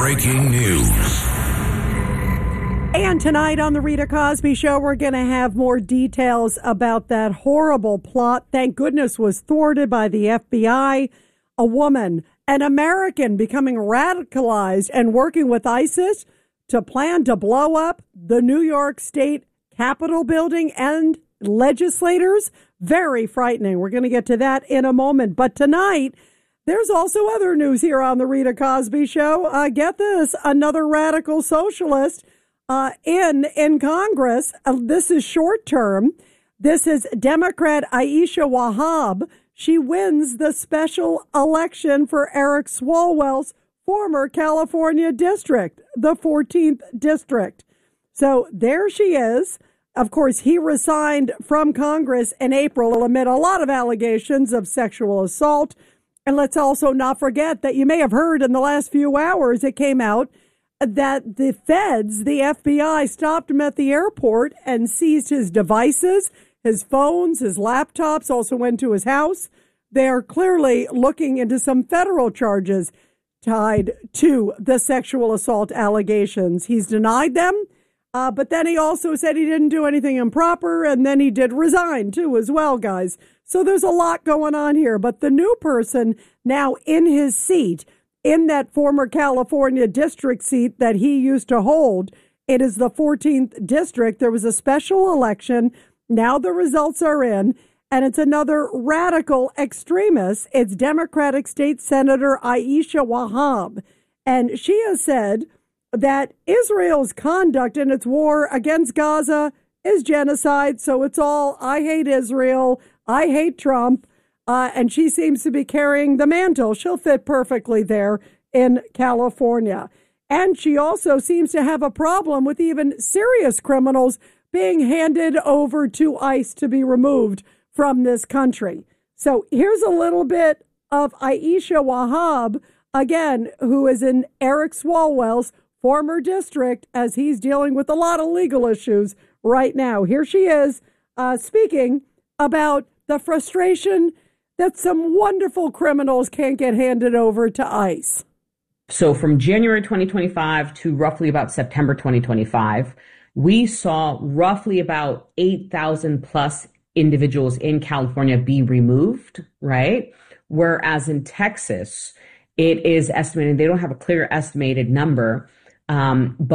breaking news. And tonight on the Rita Cosby Show, we're going to have more details about that horrible plot. Thank goodness was thwarted by the FBI. A woman, an American, becoming radicalized and working with ISIS to plan to blow up the New York State Capitol building and legislators. Very frightening. We're going to get to that in a moment. But tonight, there's also other news here on the Rita Cosby Show. Get this, another radical socialist in Congress. This is short term. This is Democrat Aisha Wahab. She wins the special election for Eric Swalwell's former California district, the 14th district. So there she is. Of course, he resigned from Congress in April amid a lot of allegations of sexual assault. And let's also not forget that you may have heard in the last few hours it came out that the feds, the FBI, stopped him at the airport and seized his devices, his phones, his laptops, also went to his house. They are clearly looking into some federal charges tied to the sexual assault allegations. He's denied them, but then he also said he didn't do anything improper, and then he did resign, too, as well, guys. So there's a lot going on here. But the new person now in his seat, in that former California district seat that he used to hold, it is the 14th district. There was a special election. Now the results are in, and it's another radical extremist. It's Democratic State Senator Aisha Wahab. And she has said that Israel's conduct in its war against Gaza is genocide. So it's all, I hate Israel, I hate Trump. And she seems to be carrying the mantle. She'll fit perfectly there in California. And she also seems to have a problem with even serious criminals being handed over to ICE to be removed from this country. So here's a little bit of Aisha Wahab, again, who is in Eric Swalwell's former district, as he's dealing with a lot of legal issues right now. Here she is speaking about the frustration that some wonderful criminals can't get handed over to ICE. So from January 2025 to roughly about September 2025, we saw roughly about 8,000 plus individuals in California be removed, right? Whereas in Texas, it is estimated, they don't have a clear estimated number, but